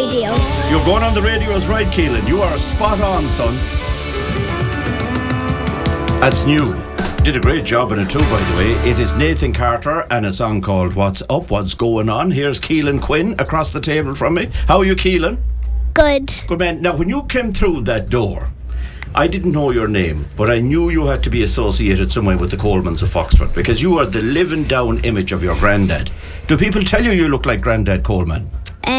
radio. You're going on the radios right, Keelan. You are spot on, son. That's new. Did a great job in it too, by the way. It is Nathan Carter and a song called What's Up, What's Going On. Here's Keelan Quinn across the table from me. How are you, Keelan? Good. Good man. Now, when you came through that door, I didn't know your name, but I knew you had to be associated some way with the Colemans of Foxford, because you are the living down image of your granddad. Do people tell you you look like Granddad Coleman?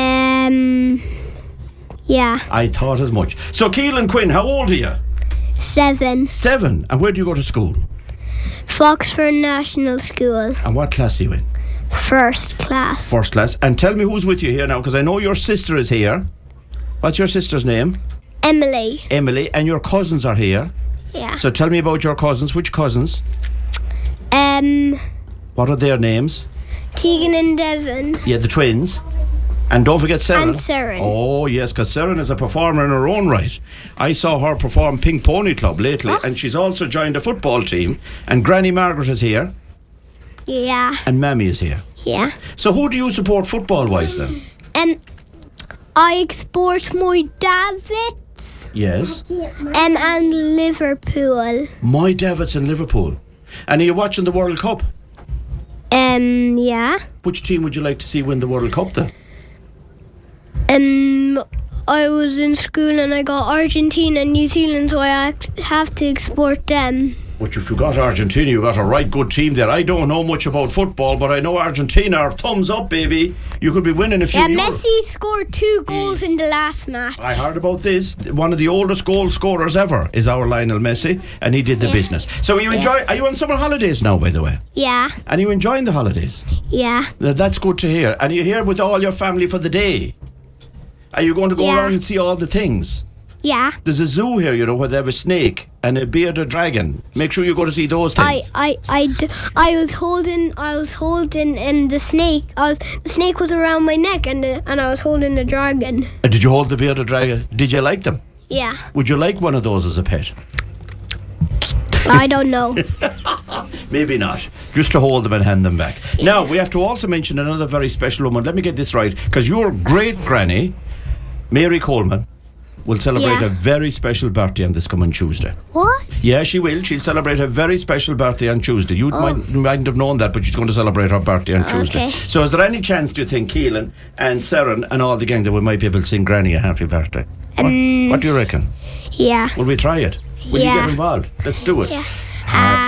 Yeah. I thought as much. So, Keelan Quinn, how old are you? 7. 7. And where do you go to school? Foxford National School. And what class are you in? First class. First class. And tell me who's with you here now, because I know your sister is here. What's your sister's name? Emily. Emily. And your cousins are here. Yeah. So tell me about your cousins. Which cousins? What are their names? Tegan and Devon. Yeah, the twins. And don't forget Seren. And Seren. Oh, yes, because Seren is a performer in her own right. I saw her perform Pink Pony Club lately, and she's also joined a football team. And Granny Margaret is here. Yeah. And Mammy is here. Yeah. So who do you support football-wise then? I support my Davids. Yes. And Liverpool. My Davids in Liverpool. And are you watching the World Cup? Yeah. Which team would you like to see win the World Cup then? I was in school and I got Argentina and New Zealand, so I have to support them. But if you got Argentina, you got a right good team there. I don't know much about football, but I know Argentina are thumbs up, baby. You could be winning a few. Yeah, Messi scored 2 goals in the last match. I heard about this. One of the oldest goal scorers ever is our Lionel Messi, and he did the business. So are you on summer holidays now, by the way? Yeah. And you enjoying the holidays? Yeah. That's good to hear. And you're here with all your family for the day? Are you going to go around and see all the things? Yeah. There's a zoo here, you know, where they have a snake and a bearded dragon. Make sure you go to see those things. I was holding the snake. The snake was around my neck, and I was holding the dragon. Did you hold the bearded dragon? Did you like them? Yeah. Would you like one of those as a pet? I don't know. Maybe not. Just to hold them and hand them back. Yeah. Now, we have to also mention another very special woman. Let me get this right, because your great granny, Mary Coleman, will celebrate a very special birthday on this coming Tuesday. What? Yeah, she will. She'll celebrate a very special birthday on Tuesday. You mightn't have known that, but she's going to celebrate her birthday on Tuesday. Okay. So is there any chance, do you think, Keelan and Seren and all the gang, that we might be able to sing Granny a happy birthday? What do you reckon? Yeah. Will we try it? Will you get involved? Let's do it. Yeah.